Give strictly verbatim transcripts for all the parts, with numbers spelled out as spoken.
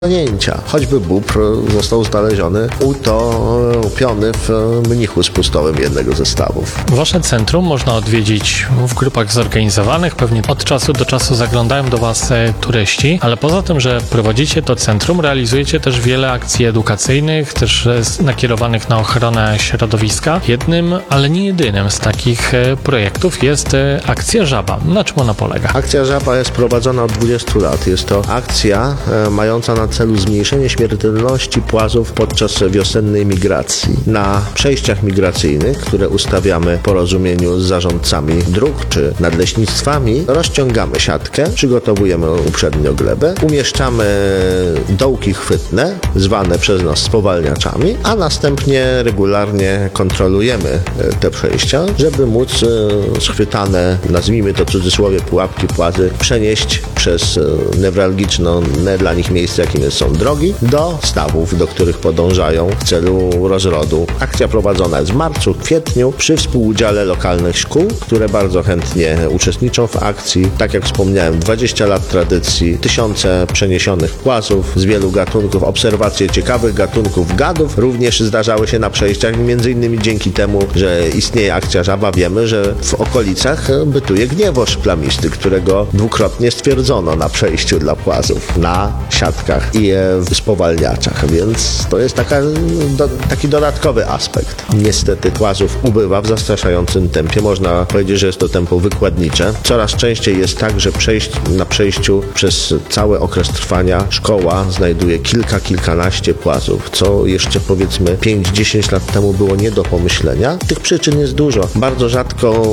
Pojęcia. Choćby bóbr został znaleziony utopiony w mnichu spustowym jednego ze stawów. Wasze centrum można odwiedzić w grupach zorganizowanych. Pewnie od czasu do czasu zaglądają do Was turyści, ale poza tym, że prowadzicie to centrum, realizujecie też wiele akcji edukacyjnych, też nakierowanych na ochronę środowiska. Jednym, ale nie jedynym z takich projektów jest akcja Żaba. Na czym ona polega? Akcja Żaba jest prowadzona od dwudziestu lat. Jest to akcja e, mająca na celu zmniejszenie śmiertelności płazów podczas wiosennej migracji. Na przejściach migracyjnych, które ustawiamy w porozumieniu z zarządcami dróg czy nadleśnictwami, rozciągamy siatkę, przygotowujemy uprzednio glebę, umieszczamy dołki chwytne, zwane przez nas spowalniaczami, a następnie regularnie kontrolujemy te przejścia, żeby móc schwytane, nazwijmy to w cudzysłowie, pułapki, płazy przenieść przez newralgiczne dla nich miejsce, jakim są drogi, do stawów, do których podążają w celu rozrodu. Akcja prowadzona jest w marcu, kwietniu przy współudziale lokalnych szkół, które bardzo chętnie uczestniczą w akcji. Tak jak wspomniałem, dwadzieścia lat tradycji, tysiące przeniesionych płazów z wielu gatunków, obserwacje ciekawych gatunków gadów również zdarzały się na przejściach, między innymi dzięki temu, że istnieje akcja Żaba, wiemy, że w okolicach bytuje gniewoż plamisty, którego dwukrotnie stwierdzono na przejściu dla płazów, na siatkach i w spowalniaczach, więc to jest taka, do, taki dodatkowy aspekt. Niestety płazów ubywa w zastraszającym tempie. Można powiedzieć, że jest to tempo wykładnicze. Coraz częściej jest tak, że przejść, na przejściu przez cały okres trwania szkoła znajduje kilka, kilkanaście płazów, co jeszcze powiedzmy pięć dziesięć lat temu było nie do pomyślenia. Tych przyczyn jest dużo. Bardzo rzadko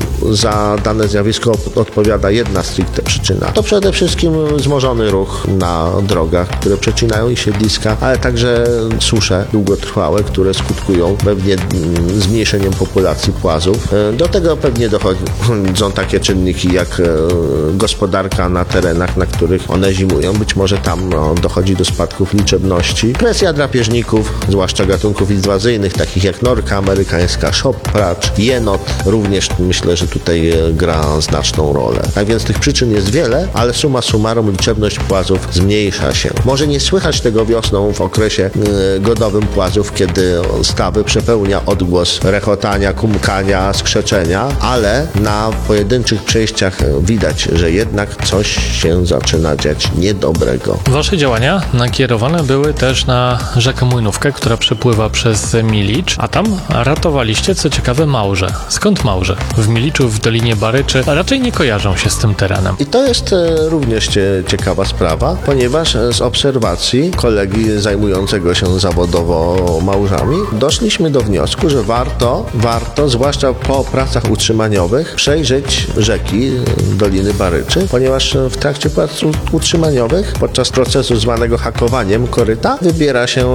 za dane zjawisko odpowiada jedna stricte przyczyna. To przede wszystkim wzmożony ruch na drogach, które przecinają ich siedliska, ale także susze długotrwałe, które skutkują pewnie zmniejszeniem populacji płazów. Do tego pewnie dochodzą takie czynniki jak gospodarka na terenach, na których one zimują. Być może tam no, dochodzi do spadków liczebności. Presja drapieżników, zwłaszcza gatunków inwazyjnych, takich jak norka amerykańska, szop-pracz, jenot, również myślę, że tutaj gra znaczną rolę. Tak więc tych przyczyn jest wiele, ale summa summarum liczebność płazów zmniejsza się. Może nie słychać tego wiosną w okresie yy, godowym płazów, kiedy stawy przepełnia odgłos rechotania, kumkania, skrzeczenia, ale na pojedynczych przejściach widać, że jednak coś się zaczyna dziać niedobrego. Wasze działania nakierowane były też na rzekę Młynówkę, która przepływa przez Milicz, a tam ratowaliście, co ciekawe, małże. Skąd małże? W Miliczu, w Dolinie Baryczy raczej nie kojarzą się z tym terenem. I to jest e, również ciekawa sprawa, ponieważ z obserwacji kolegi zajmującego się zawodowo małżami doszliśmy do wniosku, że warto, warto, zwłaszcza po pracach utrzymaniowych, przejrzeć rzeki Doliny Baryczy, ponieważ w trakcie prac utrzymaniowych, podczas procesu zwanego hakowaniem koryta, wybiera się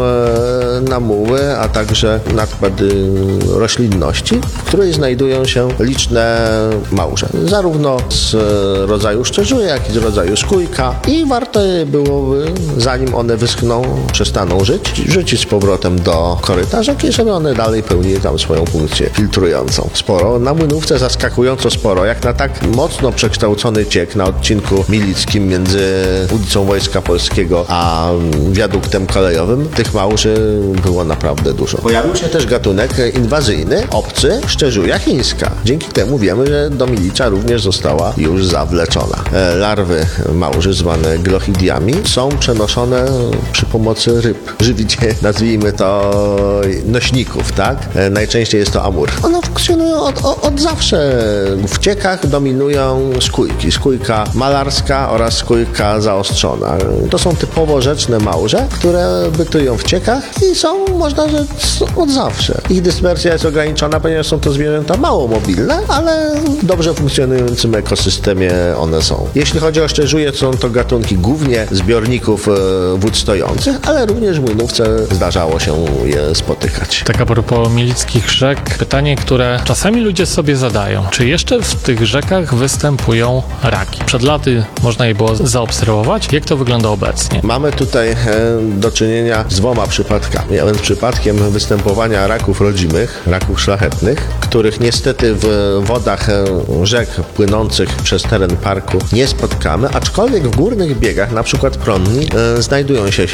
na muły, a także nakłady roślinności, w której znajdują się liczne małże. Zarówno z rodzaju szczerzuja, jak i z rodzaju skójka i warto byłoby, zanim one wyschną, przestaną żyć, rzucić z powrotem do koryta rzeki, żeby one dalej pełniły tam swoją funkcję filtrującą. Sporo, na Młynówce zaskakująco sporo, jak na tak mocno przekształcony ciek na odcinku milickim między ulicą Wojska Polskiego a wiaduktem kolejowym, tych małży było naprawdę dużo. Pojawił się też gatunek inwazyjny, obcy, szczerzuja chińska. Dzięki temu wiemy, że do Milicza również została już zawleczona. Larwy małży, zwane glochidiami, są przenoszone przy pomocy ryb. Żywicie, nazwijmy to nośników, tak? Najczęściej jest to amur. One funkcjonują od, od, od zawsze. W ciekach dominują skójki. Skójka malarska oraz skójka zaostrzona. To są typowo rzeczne małże, które bytują w ciekach i są, można rzec, od zawsze. Ich dyspersja jest ograniczona, ponieważ są to zwierzęta mało mobilne, ale w dobrze funkcjonującym ekosystemie one są. Jeśli chodzi o szczerzuje, są to gatunki głównie zbiorników e, wód stojących, ale również w Młynówce zdarzało się je spotykać. Tak a propos milickich rzek, pytanie, które czasami ludzie sobie zadają. Czy jeszcze w tych rzekach występują raki? Przed laty można je było zaobserwować. Jak to wygląda obecnie? Mamy tutaj e, do czynienia z dwoma przypadkami, a więc przypadkiem występowania raków rodzimych, raków szlachetnych, których niestety w wodach rzek płynących przez teren parku nie spotkamy, aczkolwiek w górnych biegach, na przykład Pronni, e, znajdują się